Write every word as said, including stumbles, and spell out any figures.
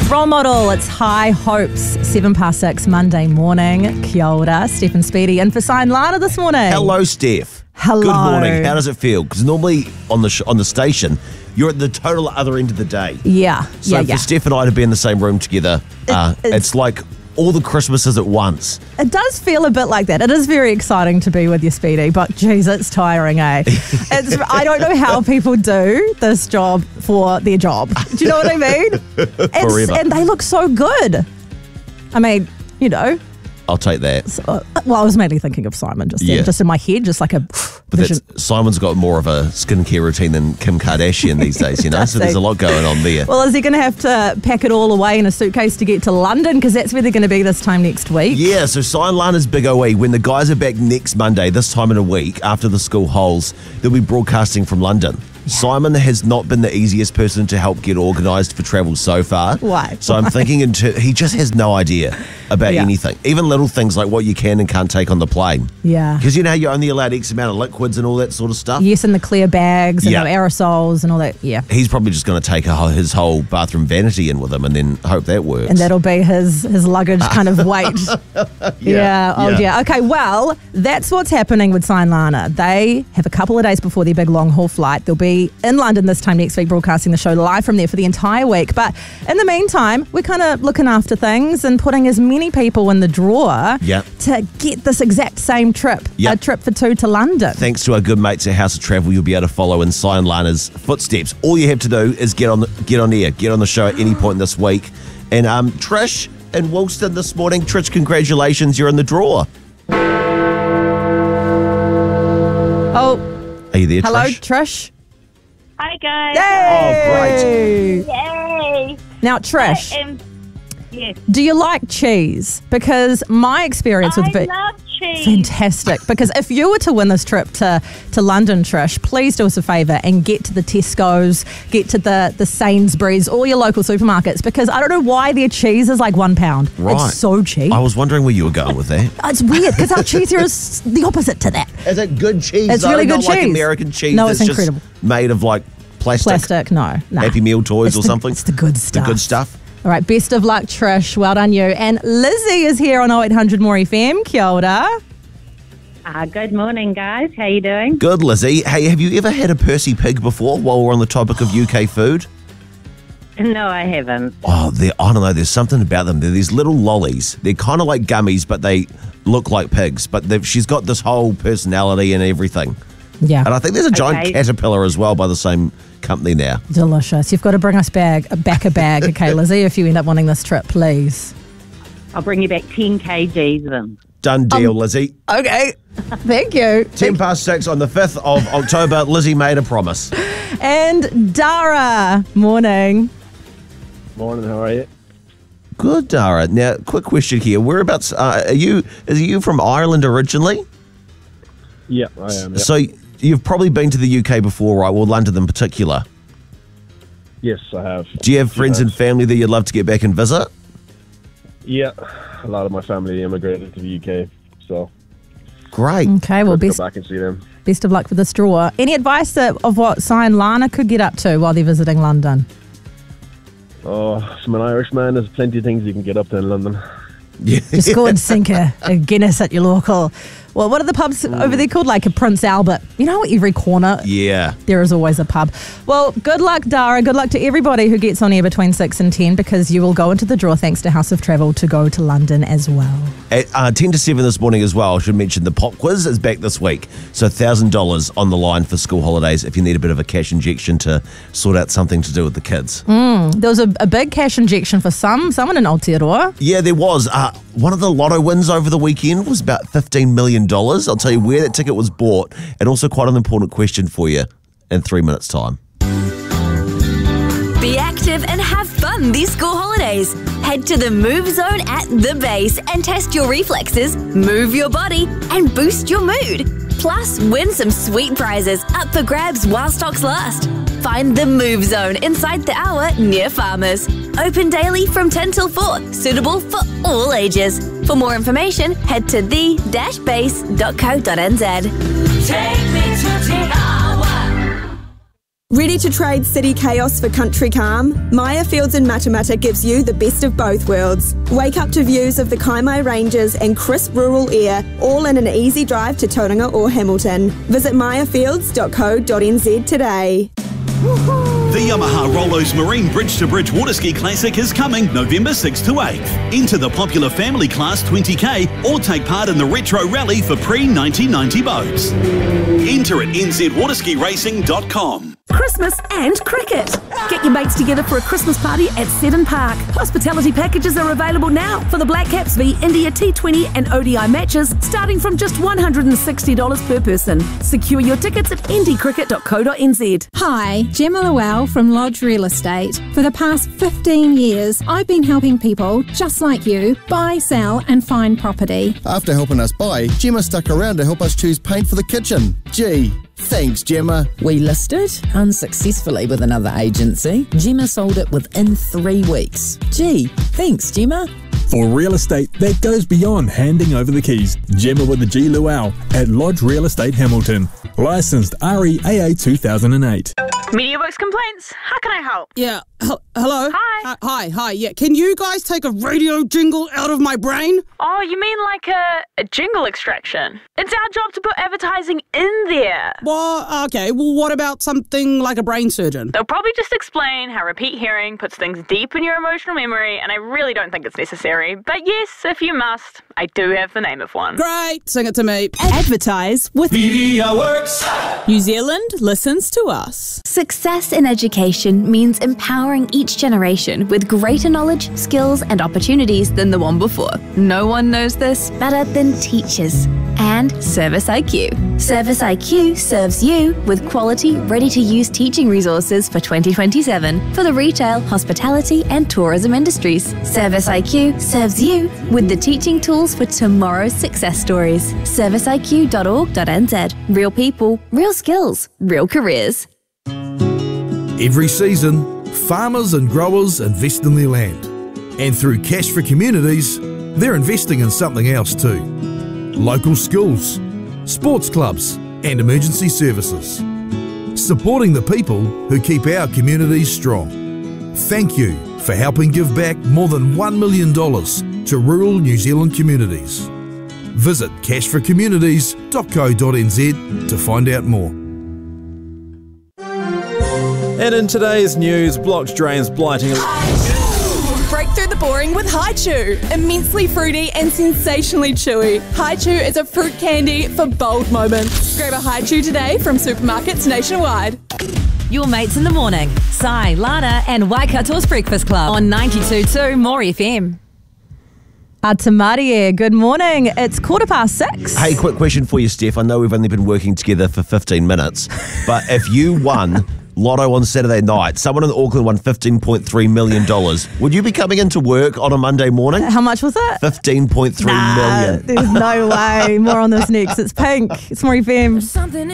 Role Model, it's High Hopes, seven past six, Monday morning. Kia ora, Steph and Speedy in for Sign Lana this morning. Hello, Steph. Hello. Good morning. How does it feel? Because normally on the sh- on the station, you're at the total other end of the day. Yeah, So yeah, for yeah. Steph and I to be in the same room together, uh, it's- it's like all the Christmases at once. It does feel a bit like that. It is very exciting to be with you, Speedy, but geez, it's tiring, eh? It's, I don't know how people do this job for their job. Do you know what I mean? It's, Forever. and they look so good. I mean, you know. I'll take that. So, uh, well, I was mainly thinking of Simon just then, Yeah. just in my head, just like a But vision. that's, Simon's got more of a skincare routine than Kim Kardashian these days, you know? Does So there's he? a lot going on there. Well, is he going to have to pack it all away in a suitcase to get to London? Because that's where they're going to be this time next week. Yeah, so Sign Lana's Big O E. When the guys are back next Monday, this time in a week, after the school holes, they'll be broadcasting from London. Simon has not been the easiest person to help get organised for travel so far. Why? So I'm thinking into, he just has no idea about Yeah. anything. Even little things like what you can and can't take on the plane. Yeah. Because you know how you're only allowed X amount of liquids and all that sort of stuff? Yes, and the clear bags and Yeah. the aerosols and all that. Yeah. He's probably just going to take a, whole- his whole bathroom vanity in with him and then hope that works. And that'll be his his luggage kind of weight. yeah. Oh, yeah. dear. Okay, well, that's what's happening with Sign Lana. They have a couple of days before their big long haul flight. They'll be in London this time next week, broadcasting the show live from there for the entire week. But in the meantime, we're kind of looking after things and putting as many people in the drawer Yep. to get this exact same trip, Yep. a trip for two to London. Thanks to our good mates at House of Travel, you'll be able to follow in Sign Lana's footsteps. All you have to do is get on the, get on air, get on the show at any point this week. And um, Trish in Woolston this morning. Trish, congratulations, you're in the draw. Oh, Are you there, hello, Trish? Trish. Hi guys. Yay! Oh, Yay! Now, Trish, I am, yes. do you like cheese? Because my experience with I vi- love cheese. fantastic. Because if you were to win this trip to, to London, Trish, please do us a favour and get to the Tesco's, get to the, the Sainsbury's, all your local supermarkets. Because I don't know why their cheese is like one pound. Right. It's so cheap. I was wondering where you were going with that. It's weird because our cheese here is the opposite to that. Is it good cheese? It's though? really good Not like cheese. American cheese. No, it's that's incredible. Just made of like plastic. Plastic, no. Nah. Happy Meal toys It's or the- something. It's the good stuff. The good stuff. All right, best of luck, Trish. Well done, you. And Lizzie is here on oh eight hundred More F M. Kia ora. Uh, good morning, guys. How you doing? Good, Lizzie. Hey, have you ever had a Percy pig before while we're on the topic of U K food? No, I haven't. Oh, they're, I don't know. There's something about them. They're these little lollies. They're kind of like gummies, but they look like pigs. But they've- she's got this whole personality and everything. Yeah. And I think there's a giant Okay. caterpillar as well by the same company now. Delicious. You've got to bring us bag, back a bag, okay, Lizzie, if you end up wanting this trip, please. I'll bring you back ten kilograms of them. Done deal, Lizzie. Okay. Thank you. Ten past six on the fifth of October. Lizzie made a promise. And Dara, morning. Morning, how are you? Good, Dara. Now, quick question here. Whereabouts uh, are you? Is you from Ireland originally? Yeah, I am. Yeah. So you've probably been to the U K before, right? Well, London in particular. Yes, I have. Do you have friends and family that you'd love to get back and visit? Yeah, a lot of my family immigrated to the U K, so Great. Okay, well, let's best, go back and see them. best of luck with this draw. Any advice that, of what Sign Lana could get up to while they're visiting London? Oh, from an Irishman, there's plenty of things you can get up to in London. Yeah. Just go and sink a, a Guinness at your local. Well, what are the pubs over there called? Like a Prince Albert. You know, every corner Yeah. there is always a pub. Well, good luck, Dara. Good luck to everybody who gets on air between six and ten because you will go into the draw thanks to House of Travel to go to London as well. At uh, ten to seven this morning as well, I should mention the pop quiz is back this week. So one thousand dollars on the line for school holidays if you need a bit of a cash injection to sort out something to do with the kids. There was a, a big cash injection for some, someone in Aotearoa. Yeah, there was. Uh, one of the lotto wins over the weekend was about fifteen million dollars. I'll tell you where that ticket was bought and also quite an important question for you in three minutes' time. Be active and have fun these school holidays. Head to the Move Zone at the base and test your reflexes, move your body, and boost your mood. Plus, win some sweet prizes up for grabs while stocks last. Find the Move Zone inside the hour near Farmers. Open daily from ten till four, suitable for all ages. For more information, head to the dash base dot co dot n z. Take me to the Ready to trade city chaos for country calm? Maya Fields in Matamata gives you the best of both worlds. Wake up to views of the Kaimai Ranges and crisp rural air, all in an easy drive to Tauranga or Hamilton. Visit maya fields dot co dot n z today. The Yamaha Rollos Marine Bridge to Bridge Waterski Classic is coming November sixth to eighth. Enter the popular family class twenty K or take part in the Retro Rally for pre nineteen ninety boats. Enter at n z waterski racing dot com. Christmas and cricket. Get your mates together for a Christmas party at Seddon Park. Hospitality packages are available now for the Black Caps v India T twenty and O D I matches, starting from just one hundred sixty dollars per person. Secure your tickets at n d cricket dot co dot n z. Hi, Gemma Lowell from Lodge Real Estate. For the past fifteen years, I've been helping people just like you buy, sell and find property. After helping us buy, Gemma stuck around to help us choose paint for the kitchen. Gee, thanks, Gemma. We listed unsuccessfully with another agency. Gemma sold it within three weeks. Gee, thanks, Gemma. For real estate that goes beyond handing over the keys, Gemma with the G Luau at Lodge Real Estate Hamilton. Licensed R E A A two thousand eight. MediaWorks complaints. How can I help? Yeah. H- hello? Hi. Uh, hi, hi. Yeah. Can you guys take a radio jingle out of my brain? Oh, you mean like a, a jingle extraction? It's our job to put advertising in there. Well, okay. Well, what about something like a brain surgeon? They'll probably just explain how repeat hearing puts things deep in your emotional memory, and I really don't think it's necessary. But yes, if you must, I do have the name of one. Great. Sing it to me. Advertise with MediaWorks. New Zealand listens to us. Success in education means empowering each generation with greater knowledge, skills, and opportunities than the one before. No one knows this better than teachers. And Service I Q. Service I Q serves you with quality, ready-to-use teaching resources for twenty twenty-seven for the retail, hospitality, and tourism industries. Service I Q serves you with the teaching tools for tomorrow's success stories. service I Q dot org dot n z. Real people, real skills, real careers. Every season, farmers and growers invest in their land. And through Cash for Communities, they're investing in something else too. Local schools, sports clubs and emergency services. Supporting the people who keep our communities strong. Thank you for helping give back more than one million dollars to rural New Zealand communities. Visit cash for communities dot co dot n z to find out more. And in today's news, blocked drains blighting. Break through the boring with Hi-Chew. Immensely fruity and sensationally chewy. Hi-Chew is a fruit candy for bold moments. Grab a Hi-Chew today from supermarkets nationwide. Your mates in the morning. Sai, Lana and Waikato's Breakfast Club on ninety-two point two More F M. Atamarie, good morning. It's quarter past six. Hey, quick question for you, Steph. I know we've only been working together for fifteen minutes, but if you won Lotto on Saturday night, someone in Auckland won fifteen point three million dollars, would you be coming into work on a Monday morning? How much was it? fifteen point three nah, million. There's no way. More on this next. It's Pink. It's More F M.